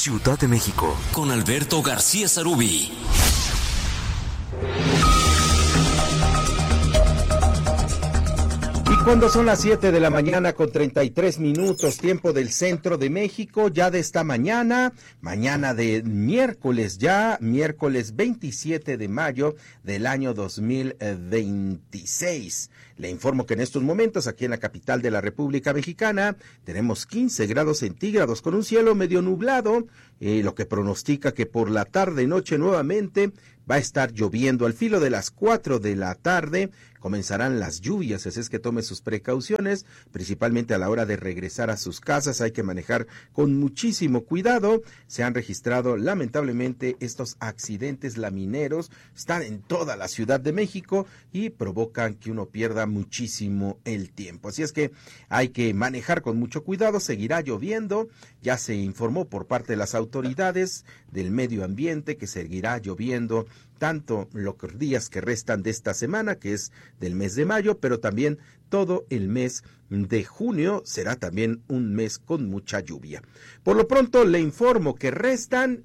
Ciudad de México, con Alberto García Sarubí. Cuando son las 7 de la mañana con 33 minutos, tiempo del centro de México, ya de esta mañana de miércoles, miércoles 27 de mayo del año 2026. Le informo que en estos momentos aquí en la capital de la República Mexicana tenemos 15 grados centígrados con un cielo medio nublado, lo que pronostica que por la tarde y noche nuevamente va a estar lloviendo. Al filo de las 4 de la tarde comenzarán las lluvias, así es que tome sus precauciones, principalmente a la hora de regresar a sus casas. Hay que manejar con muchísimo cuidado. Se han registrado lamentablemente estos accidentes lamineros, están en toda la Ciudad de México y provocan que uno pierda muchísimo el tiempo. Así es que hay que manejar con mucho cuidado. Seguirá lloviendo, ya se informó por parte de las autoridades del medio ambiente que seguirá lloviendo tanto los días que restan de esta semana, que es del mes de mayo, pero también todo el mes de junio será también un mes con mucha lluvia. Por lo pronto le informo que restan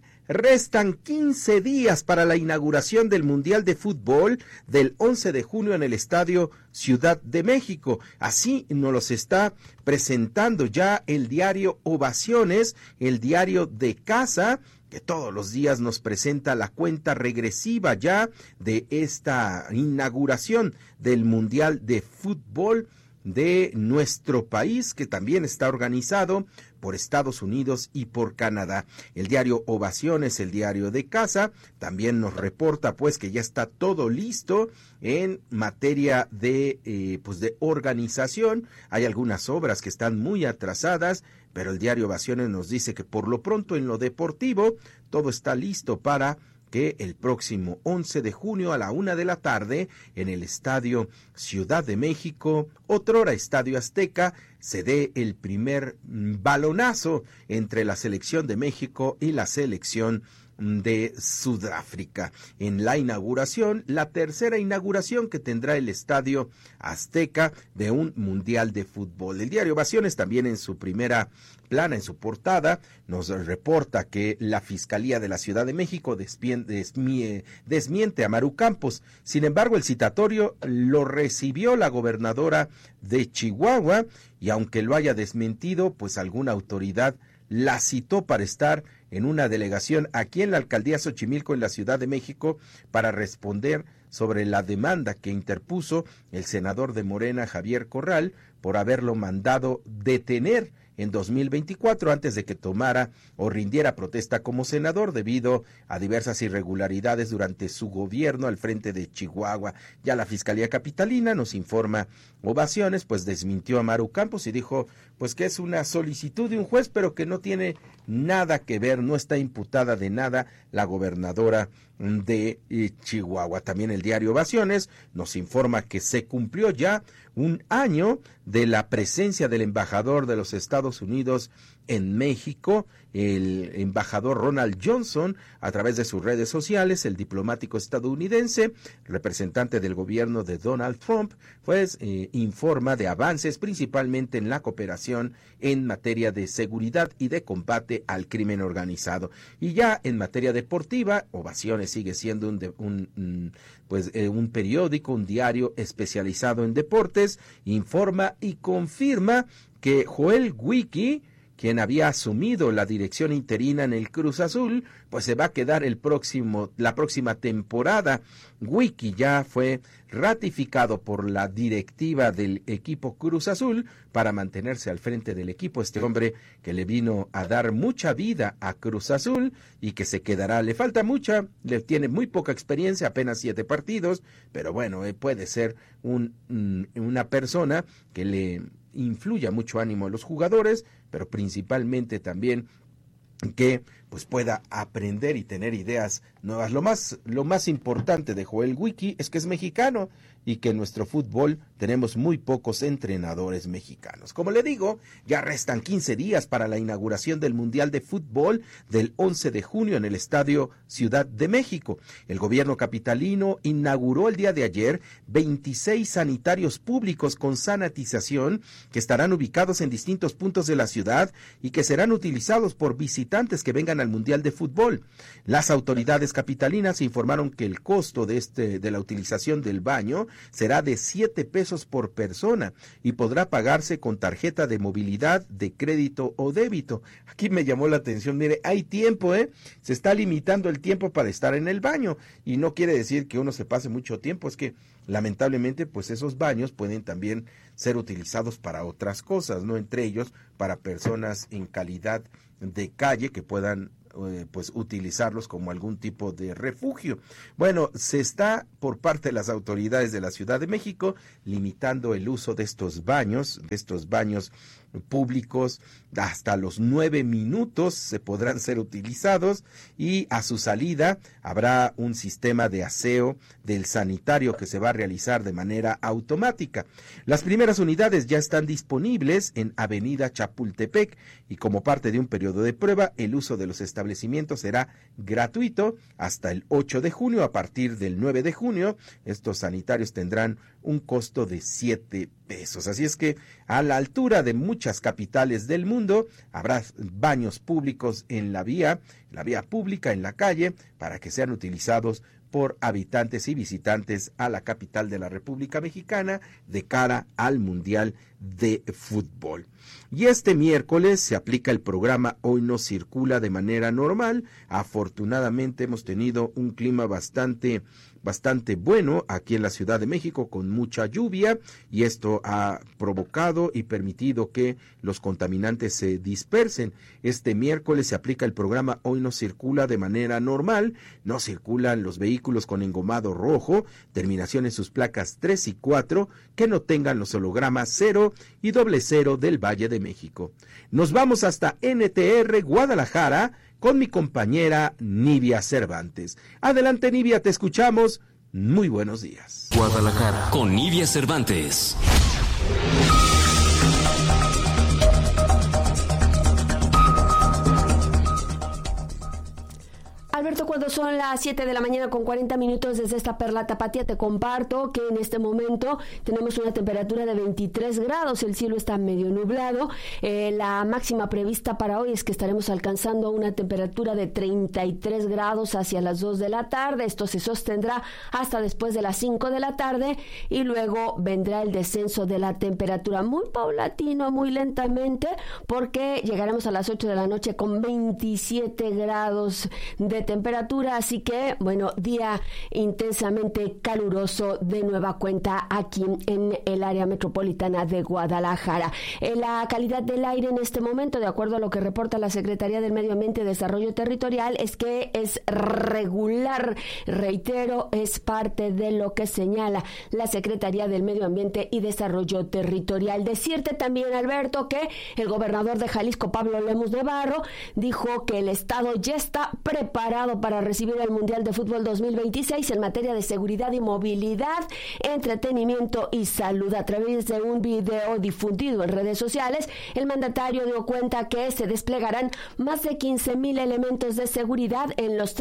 15 días para la inauguración del Mundial de Fútbol del 11 de junio en el Estadio Ciudad de México. Así nos los está presentando ya el diario Ovaciones, el diario de casa, que todos los días nos presenta la cuenta regresiva ya de esta inauguración del Mundial de Fútbol de nuestro país, que también está organizado por Estados Unidos y por Canadá. El diario Ovaciones, el diario de casa, también nos reporta pues que ya está todo listo en materia de de organización. Hay algunas obras que están muy atrasadas, pero el diario Ovaciones nos dice que por lo pronto en lo deportivo todo está listo para que el próximo 11 de junio a la 1 de la tarde en el Estadio Ciudad de México, otrora Estadio Azteca, se dé el primer balonazo entre la selección de México y la selección de Sudáfrica. En la inauguración, la tercera inauguración que tendrá el Estadio Azteca de un Mundial de Fútbol. El diario Ovaciones también en su primera plana, en su portada, nos reporta que la Fiscalía de la Ciudad de México desmiente a Maru Campos. Sin embargo, el citatorio lo recibió la gobernadora de Chihuahua y aunque lo haya desmentido, pues alguna autoridad la citó para estar en una delegación aquí en la alcaldía Xochimilco en la Ciudad de México para responder sobre la demanda que interpuso el senador de Morena Javier Corral por haberlo mandado detener en 2024 antes de que tomara o rindiera protesta como senador debido a diversas irregularidades durante su gobierno al frente de Chihuahua. Ya la Fiscalía Capitalina, nos informa Ovaciones, pues desmintió a Maru Campos y dijo pues que es una solicitud de un juez, pero que no tiene nada que ver, no está imputada de nada la gobernadora de Chihuahua. También el diario Ovaciones nos informa que se cumplió ya un año de la presencia del embajador de los Estados Unidos en México, el embajador Ronald Johnson, a través de sus redes sociales. El diplomático estadounidense, representante del gobierno de Donald Trump, pues informa de avances principalmente en la cooperación en materia de seguridad y de combate al crimen organizado. Y ya en materia deportiva, Ovaciones sigue siendo un periódico, un diario especializado en deportes, informa y confirma que Joel Wiki, quien había asumido la dirección interina en el Cruz Azul, pues se va a quedar la próxima temporada. Wiki ya fue ratificado por la directiva del equipo Cruz Azul para mantenerse al frente del equipo. Este hombre que le vino a dar mucha vida a Cruz Azul y que se quedará, le falta mucha, le tiene muy poca experiencia, apenas 7 partidos, pero bueno, puede ser una persona que le influya mucho ánimo a los jugadores, pero principalmente también que pues pueda aprender y tener ideas nuevas. Lo más importante de Joel Wiki es que es mexicano y que en nuestro fútbol tenemos muy pocos entrenadores mexicanos. Como le digo, ya restan 15 días para la inauguración del Mundial de Fútbol del 11 de junio en el Estadio Ciudad de México. El gobierno capitalino inauguró el día de ayer 26 sanitarios públicos con sanitización que estarán ubicados en distintos puntos de la ciudad y que serán utilizados por visitantes visitantes que vengan al Mundial de Fútbol. Las autoridades capitalinas informaron que el costo de la utilización del baño será de 7 pesos por persona y podrá pagarse con tarjeta de movilidad, de crédito o débito. Aquí me llamó la atención, mire, hay tiempo, se está limitando el tiempo para estar en el baño y no quiere decir que uno se pase mucho tiempo, es que lamentablemente pues esos baños pueden también ser utilizados para otras cosas, ¿no? Entre ellos para personas en calidad de calle que puedan pues utilizarlos como algún tipo de refugio. Bueno, se está por parte de las autoridades de la Ciudad de México limitando el uso de estos baños públicos hasta los 9 minutos se podrán ser utilizados y a su salida habrá un sistema de aseo del sanitario que se va a realizar de manera automática. Las primeras unidades ya están disponibles en Avenida Chapultepec y como parte de un periodo de prueba, el uso de los establecimientos será gratuito hasta el 8 de junio. A partir del 9 de junio, estos sanitarios tendrán un costo de 7 pesos. Así es que a la altura de muchas capitales del mundo habrá baños públicos en la vía pública, en la calle, para que sean utilizados por habitantes y visitantes a la capital de la República Mexicana de cara al Mundial de Fútbol. Y este miércoles se aplica el programa Hoy No Circula de manera normal. Afortunadamente hemos tenido un clima bastante bueno aquí en la Ciudad de México con mucha lluvia y esto ha provocado y permitido que los contaminantes se dispersen. Este miércoles se aplica el programa Hoy No Circula de manera normal. No circulan los vehículos con engomado rojo, terminación en sus placas 3 y 4 que no tengan los hologramas 0 y 00 del Valle de México. Nos vamos hasta NTR Guadalajara con mi compañera Nivia Cervantes. Adelante, Nivia, te escuchamos. Muy buenos días. Guadalajara con Nivia Cervantes. Alberto, cuando son las 7 de la mañana con 40 minutos desde esta Perla Tapatía, te comparto que en este momento tenemos una temperatura de 23 grados, el cielo está medio nublado, la máxima prevista para hoy es que estaremos alcanzando una temperatura de 33 grados hacia las 2 de la tarde, esto se sostendrá hasta después de las 5 de la tarde y luego vendrá el descenso de la temperatura muy paulatino, muy lentamente, porque llegaremos a las 8 de la noche con 27 grados de temperatura, así que, bueno, día intensamente caluroso de nueva cuenta aquí en el área metropolitana de Guadalajara. La calidad del aire en este momento, de acuerdo a lo que reporta la Secretaría del Medio Ambiente y Desarrollo Territorial, es que es regular, reitero, es parte de lo que señala la Secretaría del Medio Ambiente y Desarrollo Territorial. Decirte también, Alberto, que el gobernador de Jalisco, Pablo Lemus de Barro, dijo que el estado ya está preparado para recibir el Mundial de Fútbol 2026 en materia de seguridad y movilidad, entretenimiento y salud. A través de un video difundido en redes sociales, el mandatario dio cuenta que se desplegarán más de 15,000 elementos de seguridad en los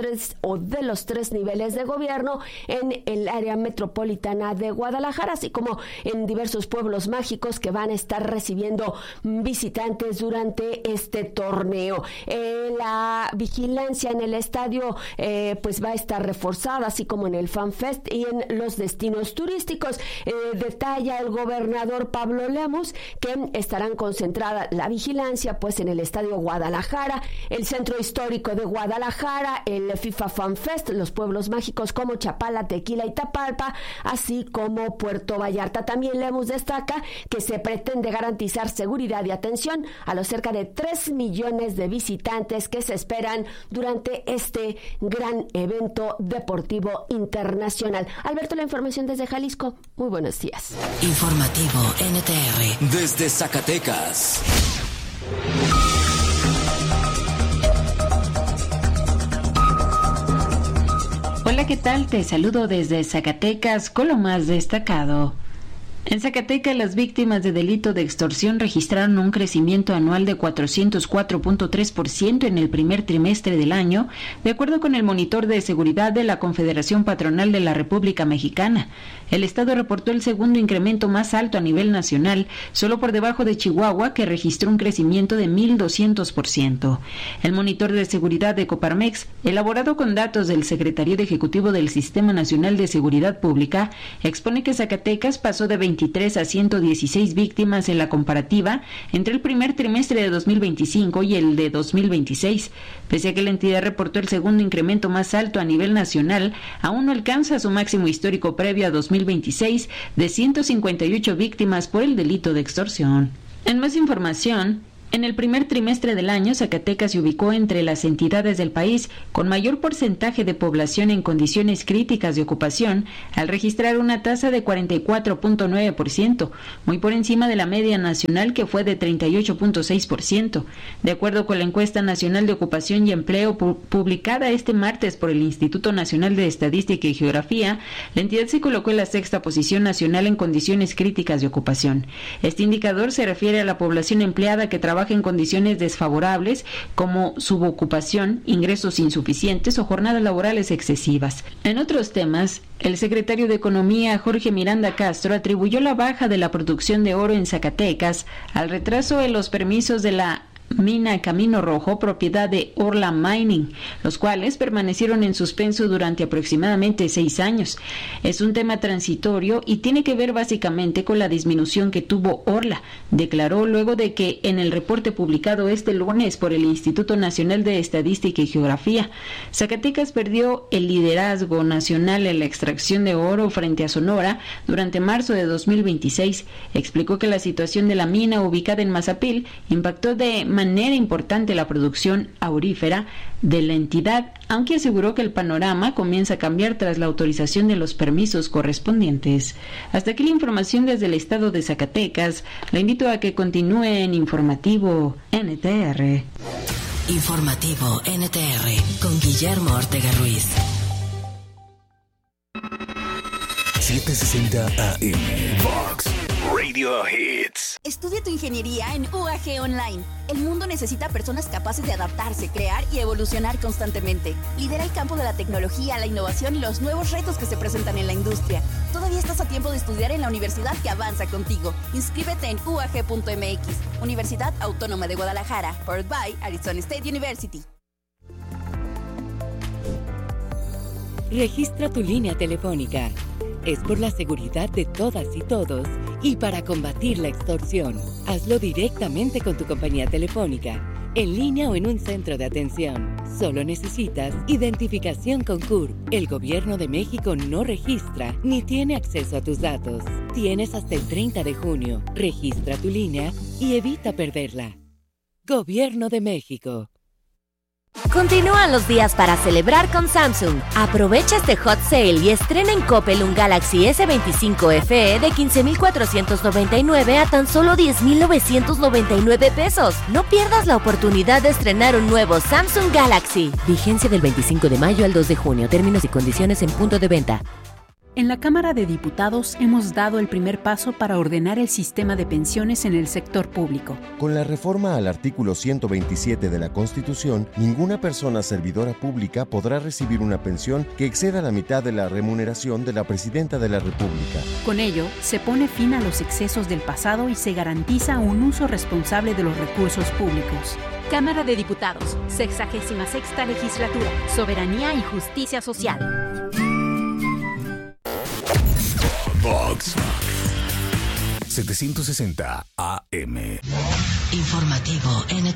tres niveles de gobierno en el área metropolitana de Guadalajara, así como en diversos pueblos mágicos que van a estar recibiendo visitantes durante este torneo. La vigilancia en el estadio pues va a estar reforzada, así como en el FanFest y en los destinos turísticos. Detalla el gobernador Pablo Lemus que estarán concentrada la vigilancia pues en el Estadio Guadalajara, el Centro Histórico de Guadalajara, el FIFA FanFest, los pueblos mágicos como Chapala, Tequila y Tapalpa, así como Puerto Vallarta. También Lemus destaca que se pretende garantizar seguridad y atención a los cerca de 3 millones de visitantes que se esperan durante este gran evento deportivo internacional. Alberto, la información desde Jalisco. Muy buenos días. Informativo NTR desde Zacatecas. Hola, ¿qué tal? Te saludo desde Zacatecas con lo más destacado. En Zacatecas, las víctimas de delito de extorsión registraron un crecimiento anual de 404.3% en el primer trimestre del año, de acuerdo con el monitor de seguridad de la Confederación Patronal de la República Mexicana. El estado reportó el segundo incremento más alto a nivel nacional, solo por debajo de Chihuahua, que registró un crecimiento de 1.200%. El monitor de seguridad de Coparmex, elaborado con datos del Secretariado Ejecutivo del Sistema Nacional de Seguridad Pública, expone que Zacatecas pasó de 23 a 116 víctimas en la comparativa entre el primer trimestre de 2025 y el de 2026. Pese a que la entidad reportó el segundo incremento más alto a nivel nacional, aún no alcanza su máximo histórico previo a 2026 de 158 víctimas por el delito de extorsión. En más información, en el primer trimestre del año, Zacatecas se ubicó entre las entidades del país con mayor porcentaje de población en condiciones críticas de ocupación, al registrar una tasa de 44.9%, muy por encima de la media nacional, que fue de 38.6%. De acuerdo con la encuesta nacional de ocupación y empleo publicada este martes por el Instituto Nacional de Estadística y Geografía, la entidad se colocó en la sexta posición nacional en condiciones críticas de ocupación. Este indicador se refiere a la población empleada que trabaja en condiciones desfavorables como subocupación, ingresos insuficientes o jornadas laborales excesivas. En otros temas, el secretario de Economía, Jorge Miranda Castro, atribuyó la baja de la producción de oro en Zacatecas al retraso en los permisos de la mina Camino Rojo, propiedad de Orla Mining, los cuales permanecieron en suspenso durante aproximadamente 6 años. Es un tema transitorio y tiene que ver básicamente con la disminución que tuvo Orla, declaró luego de que en el reporte publicado este lunes por el Instituto Nacional de Estadística y Geografía, Zacatecas perdió el liderazgo nacional en la extracción de oro frente a Sonora durante marzo de 2026. Explicó que la situación de la mina ubicada en Mazapil impactó de manera importante la producción aurífera de la entidad, aunque aseguró que el panorama comienza a cambiar tras la autorización de los permisos correspondientes. Hasta aquí la información desde el estado de Zacatecas. La invito a que continúe en Informativo NTR. Informativo NTR con Guillermo Ortega Ruiz. 760 AM Vox Radio Hits. Estudia tu ingeniería en UAG Online. El mundo necesita personas capaces de adaptarse, crear y evolucionar constantemente. Lidera el campo de la tecnología, la innovación y los nuevos retos que se presentan en la industria. Todavía estás a tiempo de estudiar en la universidad que avanza contigo. Inscríbete en UAG.mx, Universidad Autónoma de Guadalajara, powered by Arizona State University. Registra tu línea telefónica. Es por la seguridad de todas y todos y para combatir la extorsión. Hazlo directamente con tu compañía telefónica, en línea o en un centro de atención. Solo necesitas identificación con CURP. El Gobierno de México no registra ni tiene acceso a tus datos. Tienes hasta el 30 de junio. Registra tu línea y evita perderla. Gobierno de México. Continúan los días para celebrar con Samsung. Aprovecha este hot sale y estrena en Coppel un Galaxy S25 FE de 15,499 a tan solo 10,999 pesos. No pierdas la oportunidad de estrenar un nuevo Samsung Galaxy. Vigencia del 25 de mayo al 2 de junio. Términos y condiciones en punto de venta. En la Cámara de Diputados hemos dado el primer paso para ordenar el sistema de pensiones en el sector público. Con la reforma al artículo 127 de la Constitución, ninguna persona servidora pública podrá recibir una pensión que exceda la mitad de la remuneración de la Presidenta de la República. Con ello, se pone fin a los excesos del pasado y se garantiza un uso responsable de los recursos públicos. Cámara de Diputados, 66ª Legislatura, Soberanía y Justicia Social. Vox 760 AM. Informativo NTR.